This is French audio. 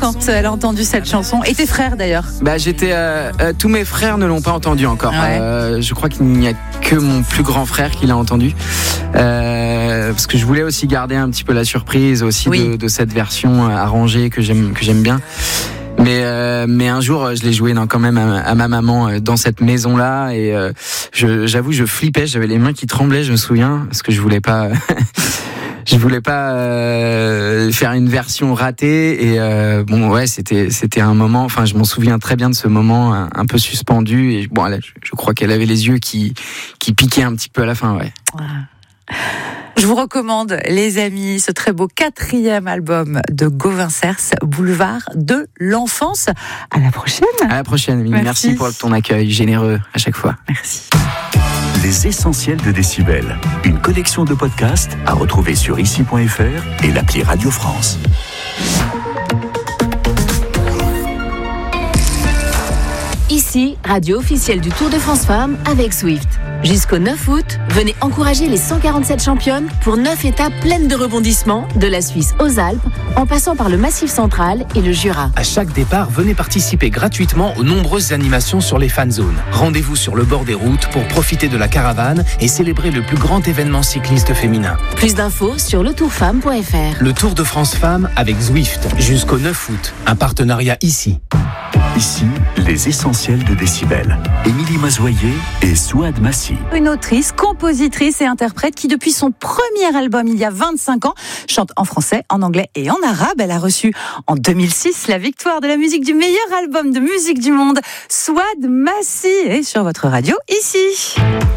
quand elle a entendu cette chanson. Et tes frères d'ailleurs? Tous mes frères ne l'ont pas entendu encore. Ouais. Je crois qu'il n'y a que mon plus grand frère qui l'a entendu. Parce que je voulais aussi garder un petit peu la surprise aussi de cette version arrangée que j'aime bien. Mais un jour, je l'ai joué quand même à ma maman dans cette maison-là et j'avoue, je flippais, j'avais les mains qui tremblaient, je me souviens, parce que je voulais pas faire une version ratée et c'était un moment. Enfin, je m'en souviens très bien de ce moment un peu suspendu et je crois qu'elle avait les yeux qui piquaient un petit peu à la fin, ouais. Je vous recommande, les amis, ce très beau 4e album de Gauvin Cers, Boulevard de l'enfance. À la prochaine. À la prochaine. Merci pour ton accueil généreux à chaque fois. Merci. Les essentiels de Décibel. Une collection de podcasts à retrouver sur ici.fr et l'appli Radio France. Ici, radio officielle du Tour de France Femmes avec Zwift. Jusqu'au 9 août, venez encourager les 147 championnes pour 9 étapes pleines de rebondissements, de la Suisse aux Alpes, en passant par le Massif central et le Jura. À chaque départ, venez participer gratuitement aux nombreuses animations sur les fan zones. Rendez-vous sur le bord des routes pour profiter de la caravane et célébrer le plus grand événement cycliste féminin. Plus d'infos sur letourfemme.fr. Le Tour de France Femmes avec Zwift, jusqu'au 9 août. Un partenariat ici. Ici, les essentiels de Décibel. Émilie Mazoyer et Souad Massi. Une autrice, compositrice et interprète qui, depuis son premier album il y a 25 ans, chante en français, en anglais et en arabe. Elle a reçu en 2006 la victoire de la musique du meilleur album de musique du monde, Souad Massi. Et sur votre radio, ici.